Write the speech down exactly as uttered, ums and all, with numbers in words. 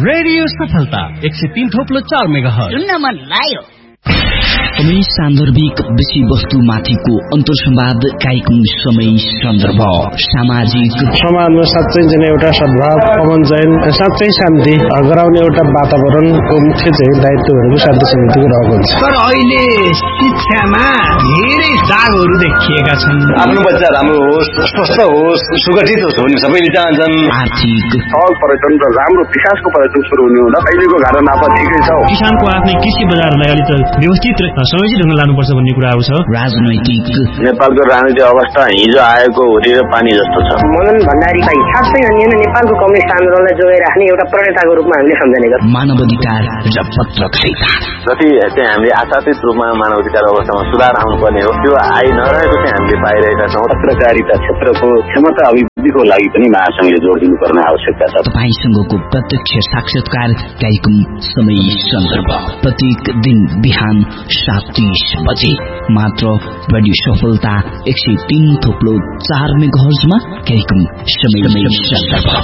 Radio सफलता एक सय तीन थोप्लो चार मेगाहर्ज सुन्न मन लाग्यो। समय सान्दर्भिक विषय वस्तु माथिको अन्तर्संवाद कार्यक्रम समय सन्दर्भ सामाजिक समाजमा साँच्चै जन एउटा सद्भाव पवन चयन साँच्चै शान्ति गराउने एउटा वातावरणको मुख्य चाहिँ दायित्वहरूको शान्ति समितिको रहेको हुन्छ। तर अहिले शिक्षामा धेरै दागहरू देखिएका छन्। आफ्नो बच्चा राम्रो होस्, स्वस्थ होस्, सुगठित होस् भन्ने सबैले चाहन्छन्। आर्थिक सहज पर्यटन र राम्रो विकासको पर्यटन सुरु हुने हुँदा अहिलेको घाटा नाफा ठिकै छ। किसानको आफ्नै कृषि बजारलाई अलिक व्यवस्थित र समेटित ढङ्गले लानुपर्छ भन्ने कुराहरू छ। राजनैतिक नेपालको राजनीतिक अवस्था हिजो आएको हुरी र पानी जस्तो छ। मदन भण्डारी भाइ साँच्चै अन्य नेपालको कम्युनिस्ट आन्दोलनलाई जोगाइराख्ने एउटा प्रणेताको रूपमा हामीले सम्झने गर्छौँ। मानव अधिकार र पत्रकारिता जति चाहिँ हामीले आशातीत रूपमा मानव अधिकार अवस्थामा सुधार आउनुपर्ने हो त्यो आइ नरहेको चाहिँ हामीले पाइरहेका छौँ। पत्रकारिता क्षेत्रको क्षमता अभिवृद्धिको लागि पनि महासंघले जोड दिनुपर्ने आवश्यकता छ। तपाईँसँगको प्रत्यक्ष साक्षात्कार कार्यक्रम समय सन्दर्भ प्रत्येक दिन बिहान सात तीस बजे मात्र रेडियो सफलता एक सय तीन थोप्लो चार मेगाहर्जमा कार्यक्रम समय सन्दर्भ।